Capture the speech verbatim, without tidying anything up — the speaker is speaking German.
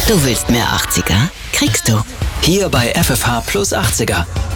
Du willst mehr achtziger? Kriegst du. Hier bei F F H Plus achtziger.